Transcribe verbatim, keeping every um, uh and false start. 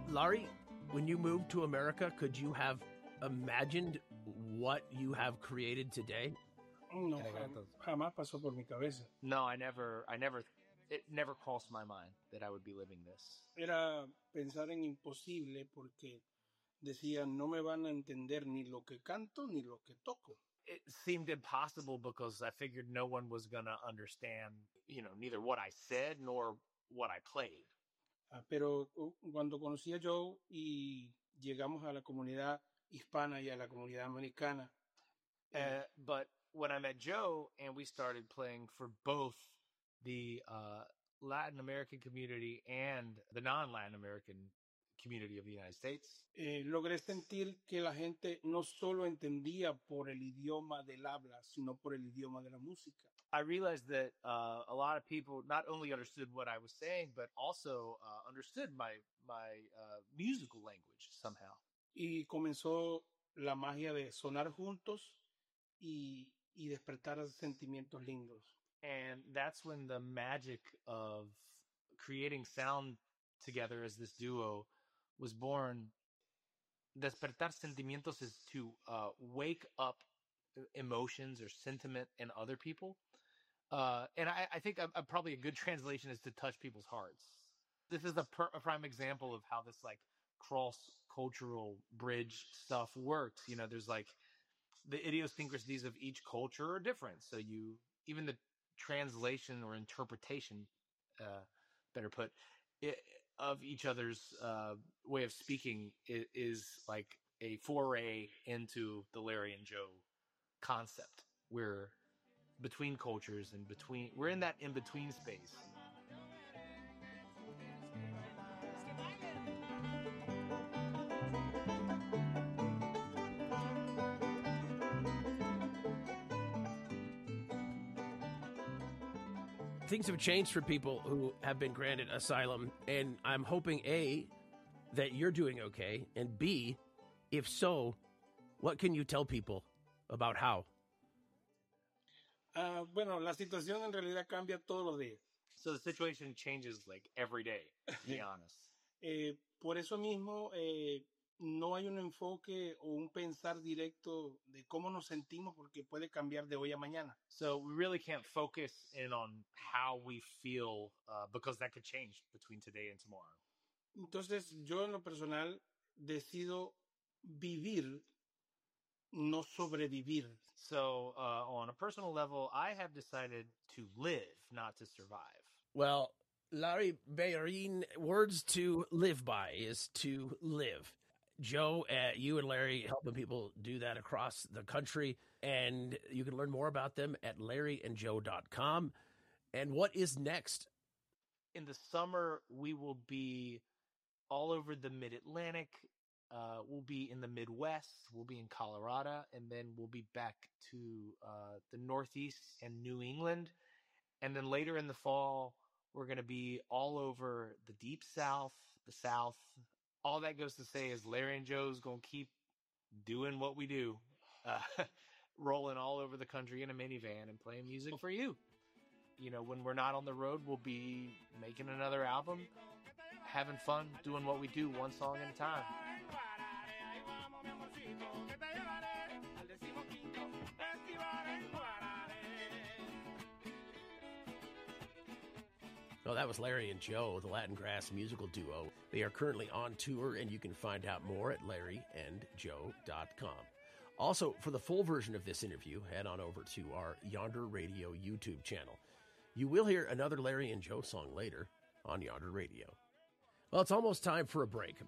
Larry, when you moved to America, could you have imagined what you have created today? No, jam- jamás pasó por mi cabeza. No, I never, I never, it never crossed my mind that I would be living this. Era pensar en imposible porque decía, no me van a entender ni lo que canto ni lo que toco. It seemed impossible because I figured no one was going to understand, you know, neither what I said nor what I played. Ah, pero uh, cuando conocí a Joe y llegamos a la comunidad hispana y a la comunidad americana, Uh, but when I met Joe and we started playing for both the uh, Latin American community and the non-Latin American community of the United States, eh, logré sentir que la gente no solo entendía por el idioma del habla, sino por el idioma de la música. I realized that uh, a lot of people not only understood what I was saying, but also uh, understood my my uh, musical language somehow. Y comenzó la magia de sonar juntos y, y despertar sentimientos lindos. And that's when the magic of creating sound together as this duo was born. Despertar sentimientos is to uh, wake up emotions or sentiment in other people. Uh, and I, I think a, a, probably a good translation is to touch people's hearts. This is a, per, a prime example of how this like cross-cultural bridge stuff works. You know, there's like the idiosyncrasies of each culture are different. So you, even the translation or interpretation, uh, better put, it, of each other's uh, way of speaking is, is like a foray into the Larry and Joe concept. We're between cultures and between, we're in that in-between space. Things have changed for people who have been granted asylum, and I'm hoping, A, that you're doing okay, and B, if so, what can you tell people about how? Uh, bueno, la situación en realidad cambia todos los días. So the situation changes like every day, to be honest. Eh, por eso mismo, eh, no hay un enfoque o un pensar directo de cómo nos sentimos porque puede cambiar de hoy a mañana. So we really can't focus in on how we feel uh, because that could change between today and tomorrow. Entonces, yo en lo personal decido vivir, no sobrevivir. So uh, on a personal level, I have decided to live, not to survive. Well, Larry Bellerin, words to live by is to live. Joe, uh, you and Larry helping people do that across the country, and you can learn more about them at larry and joe dot com. And what is next? In the summer, we will be all over the Mid-Atlantic. Uh, we'll be in the Midwest. We'll be in Colorado, and then we'll be back to uh, the Northeast and New England. And then later in the fall, we're going to be all over the Deep South, the South. All that goes to say is Larry and Joe's going to keep doing what we do, uh, rolling all over the country in a minivan and playing music for you. You know, when we're not on the road, we'll be making another album, having fun, doing what we do, one song at a time. Well, that was Larry and Joe, the Latin Grass musical duo. They are currently on tour, and you can find out more at larry and joe dot com. Also, for the full version of this interview, head on over to our Yonder Radio YouTube channel. You will hear another Larry and Joe song later on Yonder Radio. Well, it's almost time for a break.